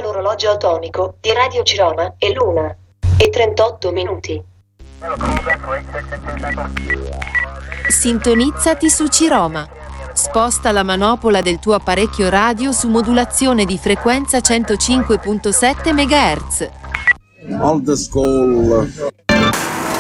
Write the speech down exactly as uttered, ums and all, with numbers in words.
All'orologio atomico di Radio Ciroma è l'una e trentotto minuti. Sintonizzati su Ciroma. Sposta la manopola del tuo apparecchio radio su modulazione di frequenza centocinque virgola sette megahertz. Old school.